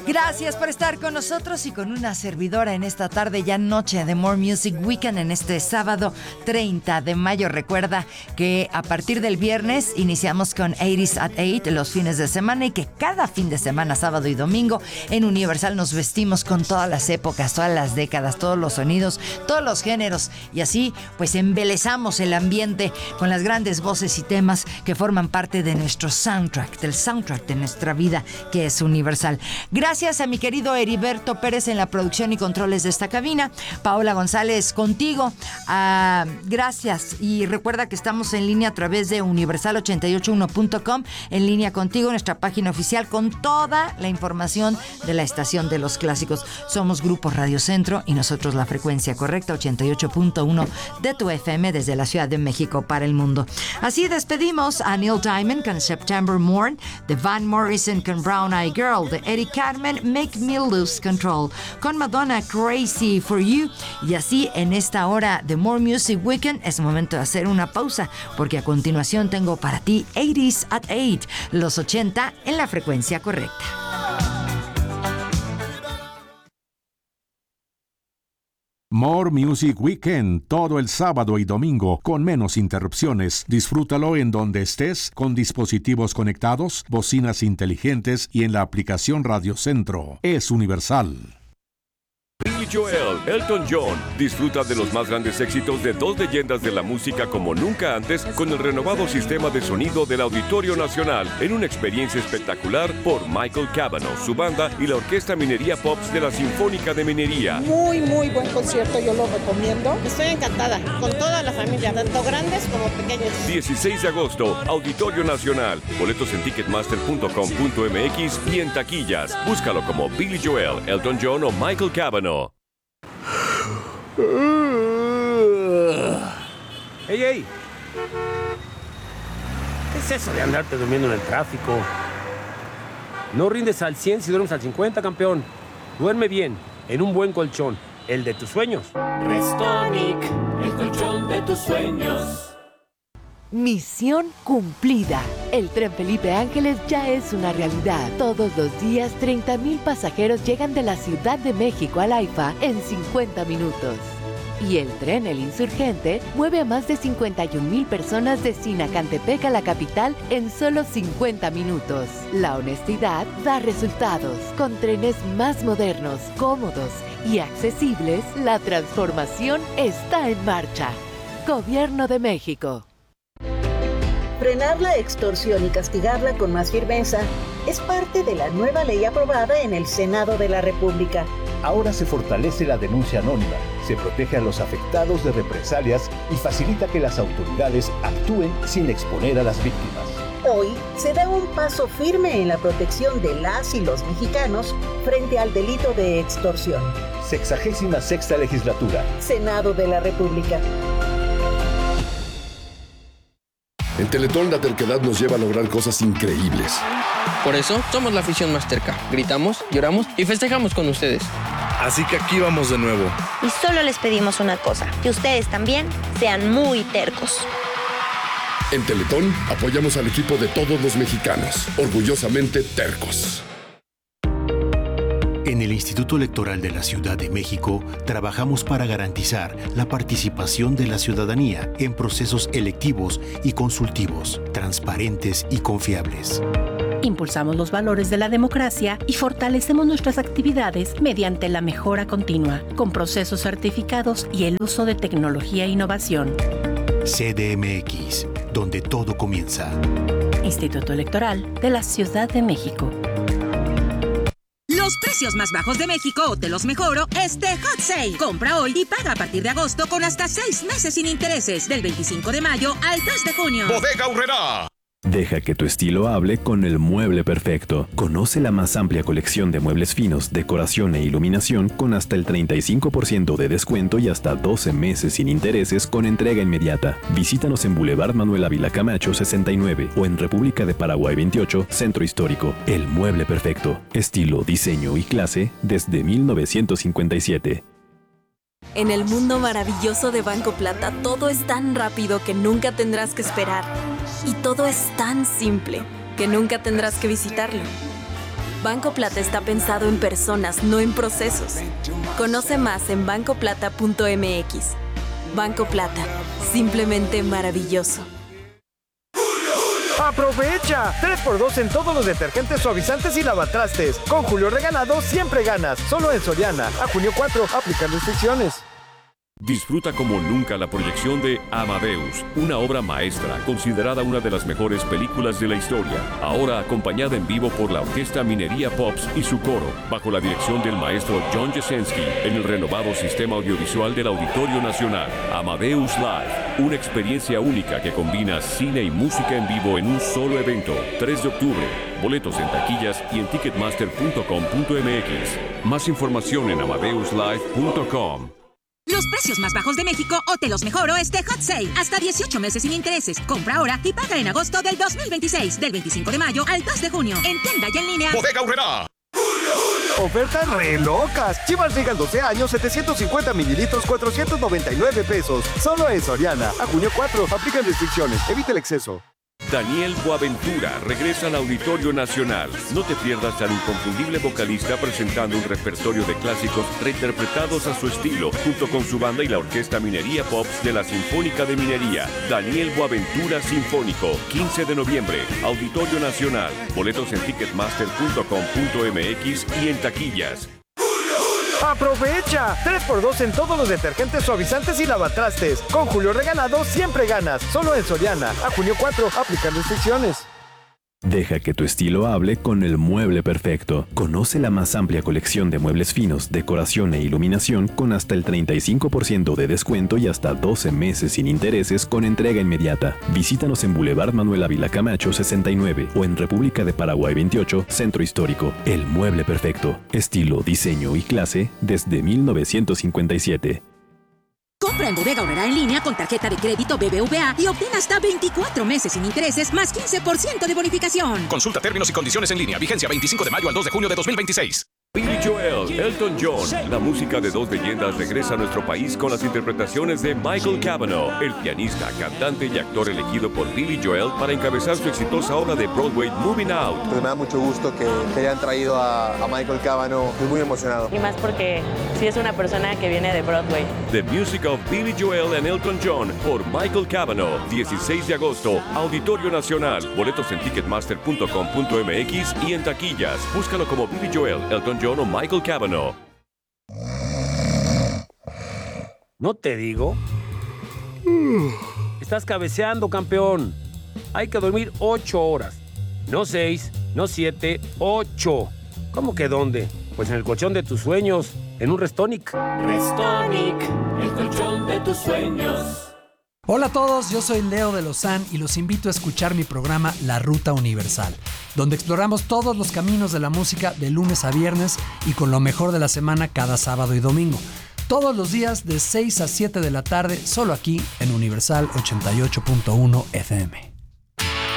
Gracias por estar con nosotros y con una servidora en esta tarde, ya noche de More Music Weekend en este sábado 30 de mayo. Recuerda que a partir del viernes iniciamos con 80s at 8 los fines de semana y que cada fin de semana, sábado y domingo, en Universal nos vestimos con todas las épocas, todas las décadas, todos los sonidos, todos los géneros y así pues embelezamos el ambiente con las grandes voces y temas que forman parte de nuestro soundtrack, del soundtrack de nuestra vida que es Universal. Gracias a mi querido Heriberto Pérez en la producción y controles de esta cabina. Paola González contigo. Gracias. Y recuerda que estamos en línea a través de universal881.com, en línea contigo, nuestra página oficial con toda la información de la estación de los clásicos. Somos Grupo Radio Centro y nosotros la frecuencia correcta, 88.1 de tu FM desde la Ciudad de México para el mundo. Así despedimos a Neil Diamond con September Morn, de Van Morrison con Brown Eyed Girl, de Eddie Carmen, Make Me Lose Control, con Madonna, Crazy for You. Y así en esta hora de More Music Weekend es momento de hacer una pausa, porque a continuación tengo para ti 80s at 8, los 80 en la frecuencia correcta. More Music Weekend, todo el sábado y domingo, con menos interrupciones. Disfrútalo en donde estés, con dispositivos conectados, bocinas inteligentes y en la aplicación Radio Centro. Es Universal. Billy Joel, Elton John. Disfruta de los más grandes éxitos de dos leyendas de la música como nunca antes con el renovado sistema de sonido del Auditorio Nacional en una experiencia espectacular por Michael Cavanaugh, su banda y la Orquesta Minería Pops de la Sinfónica de Minería. Muy buen concierto, yo lo recomiendo. Estoy encantada con toda la familia, tanto grandes como pequeños. 16 de agosto, Auditorio Nacional. Boletos en ticketmaster.com.mx y en taquillas. Búscalo como Billy Joel, Elton John o Michael Cavanaugh. ¡Ey! ¿Qué es eso de andarte durmiendo en el tráfico? No rindes al 100 si duermes al 50, campeón. Duerme bien, en un buen colchón, el de tus sueños. Restonic, el colchón de tus sueños. Misión cumplida. El tren Felipe Ángeles ya es una realidad. Todos los días 30,000 pasajeros llegan de la Ciudad de México al AIFA en 50 minutos. Y el tren El Insurgente mueve a más de 51,000 personas de Sinacantepec a la capital en solo 50 minutos. La honestidad da resultados. Con trenes más modernos, cómodos y accesibles, la transformación está en marcha. Gobierno de México. Frenar la extorsión y castigarla con más firmeza es parte de la nueva ley aprobada en el Senado de la República. Ahora se fortalece la denuncia anónima, se protege a los afectados de represalias y facilita que las autoridades actúen sin exponer a las víctimas. Hoy se da un paso firme en la protección de las y los mexicanos frente al delito de extorsión. 66ª Legislatura. Senado de la República. En Teletón la terquedad nos lleva a lograr cosas increíbles. Por eso somos la afición más terca. Gritamos, lloramos y festejamos con ustedes. Así que aquí vamos de nuevo. Y solo les pedimos una cosa, que ustedes también sean muy tercos. En Teletón apoyamos al equipo de todos los mexicanos. Orgullosamente tercos. En el Instituto Electoral de la Ciudad de México trabajamos para garantizar la participación de la ciudadanía en procesos electivos y consultivos, transparentes y confiables. Impulsamos los valores de la democracia y fortalecemos nuestras actividades mediante la mejora continua, con procesos certificados y el uso de tecnología e innovación. CDMX, donde todo comienza. Instituto Electoral de la Ciudad de México. Los precios más bajos de México te los mejoro Hot Sale. Compra hoy y paga a partir de agosto con hasta 6 meses sin intereses. Del 25 de mayo al 3 de junio. Bodega Aurrerá. Deja que tu estilo hable con el mueble perfecto. Conoce la más amplia colección de muebles finos, decoración e iluminación con hasta el 35% de descuento y hasta 12 meses sin intereses con entrega inmediata. Visítanos en Boulevard Manuel Ávila Camacho 69 o en República de Paraguay 28, Centro Histórico. El mueble perfecto. Estilo, diseño y clase desde 1957. En el mundo maravilloso de Banco Plata, todo es tan rápido que nunca tendrás que esperar. Y todo es tan simple que nunca tendrás que visitarlo. Banco Plata está pensado en personas, no en procesos. Conoce más en bancoplata.mx. Banco Plata, simplemente maravilloso. ¡Aprovecha! 3x2 en todos los detergentes, suavizantes y lavatrastes. Con Julio Regalado siempre ganas. Solo en Soriana. A junio 4, aplican restricciones. Disfruta como nunca la proyección de Amadeus, una obra maestra considerada una de las mejores películas de la historia, ahora acompañada en vivo por la Orquesta Minería Pops y su coro, bajo la dirección del maestro John Jasenski, en el renovado sistema audiovisual del Auditorio Nacional. Amadeus Live, una experiencia única que combina cine y música en vivo en un solo evento. 3 de octubre, boletos en taquillas y en ticketmaster.com.mx. Más información en amadeuslive.com. Los precios más bajos de México o te los mejoro este Hot Sale. Hasta 18 meses sin intereses. Compra ahora y paga en agosto del 2026. Del 25 de mayo al 2 de junio. En tienda y en línea. Bodega Aurrerá. Ofertas re locas. Chivas Regal 12 años, 750 mililitros, 499 pesos. Solo en Soriana. A junio 4, aplican restricciones. Evita el exceso. Daniel Boaventura regresa al Auditorio Nacional. No te pierdas al inconfundible vocalista presentando un repertorio de clásicos reinterpretados a su estilo, junto con su banda y la Orquesta Minería Pops de la Sinfónica de Minería. Daniel Boaventura Sinfónico, 15 de noviembre, Auditorio Nacional. Boletos en ticketmaster.com.mx y en taquillas. ¡Aprovecha! 3x2 en todos los detergentes, suavizantes y lavatrastes. Con Julio Regalado siempre ganas. Solo en Soriana. A junio 4, aplican restricciones. Deja que tu estilo hable con el mueble perfecto. Conoce la más amplia colección de muebles finos, decoración e iluminación con hasta el 35% de descuento y hasta 12 meses sin intereses con entrega inmediata. Visítanos en Boulevard Manuel Ávila Camacho 69 o en República de Paraguay 28, Centro Histórico. El mueble perfecto. Estilo, diseño y clase desde 1957. Compra en Bodega Aurrerá en línea con tarjeta de crédito BBVA y obtén hasta 24 meses sin intereses más 15% de bonificación. Consulta términos y condiciones en línea. Vigencia 25 de mayo al 2 de junio de 2026. Billy Joel, Elton John. La música de dos leyendas regresa a nuestro país con las interpretaciones de Michael Cavanaugh, el pianista, cantante y actor elegido por Billy Joel para encabezar su exitosa obra de Broadway Moving Out. Pues me da mucho gusto que hayan traído a Michael Cavanaugh. Estoy muy emocionado. Y más porque sí es una persona que viene de Broadway. The Music of Billy Joel and Elton John por Michael Cavanaugh, 16 de agosto, Auditorio Nacional. Boletos en ticketmaster.com.mx y en taquillas. Búscalo como Billy Joel, Elton John o Michael Cavanaugh. ¿No te digo? Estás cabeceando, campeón. Hay que dormir 8 horas. No 6, no 7, 8. ¿Cómo que dónde? Pues en el colchón de tus sueños, en un Restonic. Restonic, el colchón de tus sueños. Hola a todos, yo soy Leo de Lozán y los invito a escuchar mi programa La Ruta Universal, donde exploramos todos los caminos de la música de lunes a viernes y con lo mejor de la semana cada sábado y domingo. Todos los días de 6 a 7 de la tarde, solo aquí en Universal 88.1 FM.